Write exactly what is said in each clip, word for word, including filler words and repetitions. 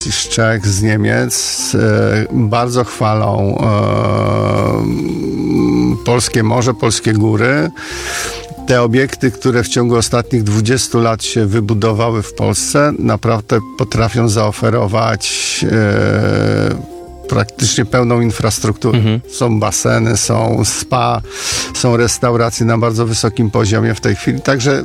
gości z Czech, z Niemiec e, bardzo chwalą e, polskie morze, polskie góry. Te obiekty, które w ciągu ostatnich dwudziestu lat się wybudowały w Polsce, naprawdę potrafią zaoferować e, praktycznie pełną infrastrukturę. Mhm. Są baseny, są spa, są restauracje na bardzo wysokim poziomie w tej chwili, także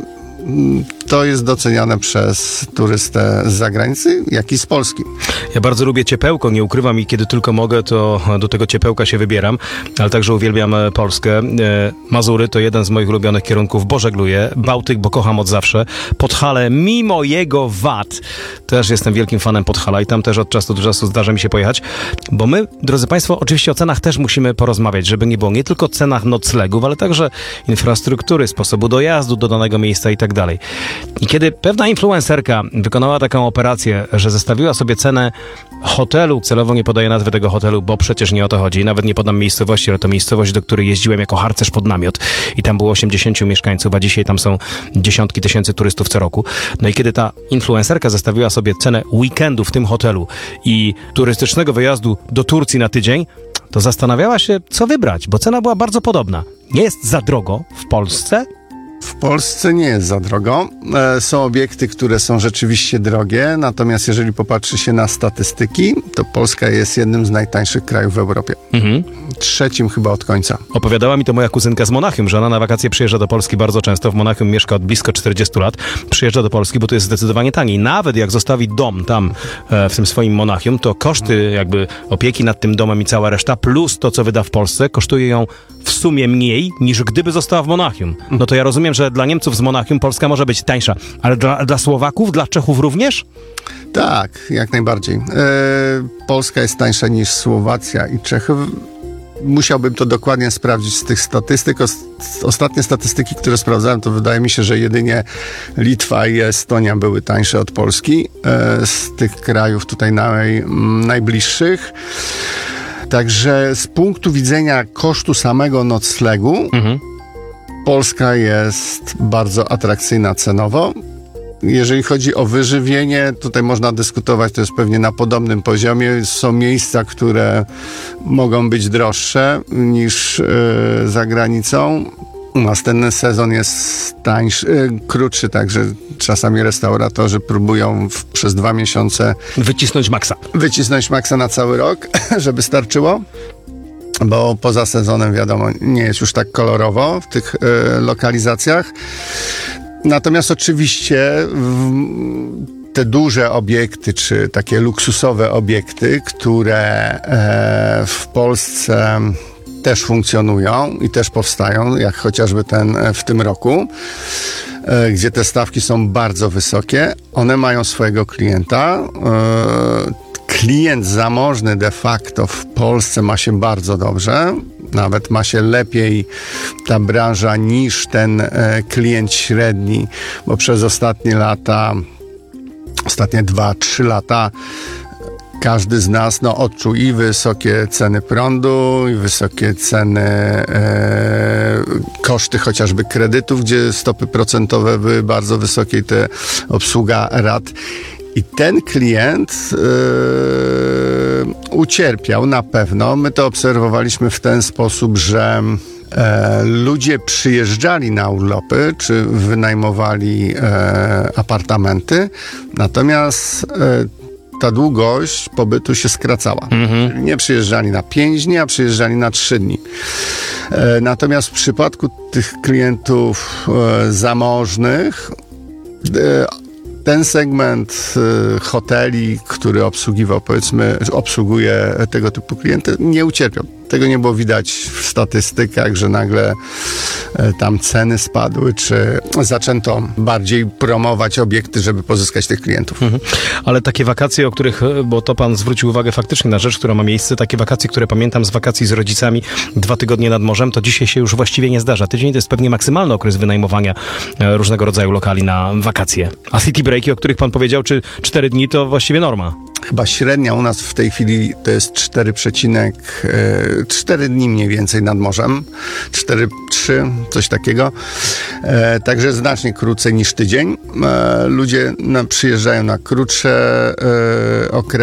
to jest doceniane przez turystę z zagranicy, jak i z Polski. Ja bardzo lubię ciepełko, nie ukrywam i kiedy tylko mogę, to do tego ciepełka się wybieram, ale także uwielbiam Polskę. Mazury to jeden z moich ulubionych kierunków, bo żegluję. Bałtyk, bo kocham od zawsze. Podhale, mimo jego wad, też jestem wielkim fanem Podhala i tam też od czasu do czasu zdarza mi się pojechać, bo my, drodzy Państwo, oczywiście o cenach też musimy porozmawiać, żeby nie było nie tylko cenach noclegów, ale także infrastruktury, sposobu dojazdu do danego miejsca i tak dalej. I kiedy pewna influencerka wykonała taką operację, że zestawiła sobie cenę hotelu, celowo nie podaję nazwy tego hotelu, bo przecież nie o to chodzi, nawet nie podam miejscowości, ale to miejscowość, do której jeździłem jako harcerz pod namiot i tam było osiemdziesięciu mieszkańców, a dzisiaj tam są dziesiątki tysięcy turystów co roku. No i kiedy ta influencerka zestawiła sobie cenę weekendu w tym hotelu i turystycznego wyjazdu do Turcji na tydzień, to zastanawiała się, co wybrać, bo cena była bardzo podobna. Nie jest za drogo w Polsce? W Polsce nie jest za drogo. E, są obiekty, które są rzeczywiście drogie, natomiast jeżeli popatrzy się na statystyki, to Polska jest jednym z najtańszych krajów w Europie. Mhm. Trzecim chyba od końca. Opowiadała mi to moja kuzynka z Monachium, że ona na wakacje przyjeżdża do Polski bardzo często. W Monachium mieszka od blisko czterdziestu lat. Przyjeżdża do Polski, bo to jest zdecydowanie taniej. Nawet jak zostawi dom tam e, w tym swoim Monachium, to koszty jakby opieki nad tym domem i cała reszta, plus to, co wyda w Polsce, kosztuje ją w sumie mniej, niż gdyby została w Monachium. No to ja rozumiem, że dla Niemców z Monachium Polska może być tańsza, ale dla, dla Słowaków, dla Czechów również? Tak, jak najbardziej. E, Polska jest tańsza niż Słowacja i Czechy. Musiałbym to dokładnie sprawdzić z tych statystyk. Ostatnie statystyki, które sprawdzałem, to wydaje mi się, że jedynie Litwa i Estonia były tańsze od Polski e, z tych krajów tutaj naj, najbliższych. Także z punktu widzenia kosztu samego noclegu mhm. Polska jest bardzo atrakcyjna cenowo. Jeżeli chodzi o wyżywienie, tutaj można dyskutować, to jest pewnie na podobnym poziomie. Są miejsca, które mogą być droższe niż yy, za granicą. U nas ten sezon jest tańszy, yy, krótszy, także czasami restauratorzy próbują w, przez dwa miesiące wycisnąć maksa. Wycisnąć maksa na cały rok, żeby starczyło. Bo poza sezonem, wiadomo, nie jest już tak kolorowo w tych y, lokalizacjach. Natomiast oczywiście w, te duże obiekty, czy takie luksusowe obiekty, które e, w Polsce też funkcjonują i też powstają, jak chociażby ten w tym roku, e, gdzie te stawki są bardzo wysokie, one mają swojego klienta. E, Klient zamożny de facto w Polsce ma się bardzo dobrze, nawet ma się lepiej ta branża niż ten e, klient średni, bo przez ostatnie lata, ostatnie dwa, trzy lata każdy z nas no, odczuł i wysokie ceny prądu, i wysokie ceny, e, koszty chociażby kredytów, gdzie stopy procentowe były bardzo wysokie i te obsługa rat. I ten klient yy, ucierpiał na pewno. My to obserwowaliśmy w ten sposób, że e, ludzie przyjeżdżali na urlopy, czy wynajmowali e, apartamenty, natomiast e, ta długość pobytu się skracała. Mhm. Czyli nie przyjeżdżali na pięć dni, a przyjeżdżali na trzy dni. E, natomiast w przypadku tych klientów e, zamożnych e, ten segment y, hoteli, który obsługiwał, powiedzmy, obsługuje tego typu klienty, nie ucierpiał. Tego nie było widać w statystykach, że nagle y, tam ceny spadły, czy zaczęto bardziej promować obiekty, żeby pozyskać tych klientów. Mhm. Ale takie wakacje, o których, bo to pan zwrócił uwagę faktycznie na rzecz, która ma miejsce, takie wakacje, które pamiętam z wakacji z rodzicami, dwa tygodnie nad morzem, to dzisiaj się już właściwie nie zdarza. Tydzień to jest pewnie maksymalny okres wynajmowania e, różnego rodzaju lokali na wakacje. A city breaki, o których pan powiedział, czy cztery dni, to właściwie norma. Chyba średnia u nas w tej chwili to jest cztery przecinek cztery dni mniej więcej nad morzem. cztery trzy, coś takiego. E, także znacznie krócej niż tydzień. E, ludzie na, przyjeżdżają na krótsze e, okresy.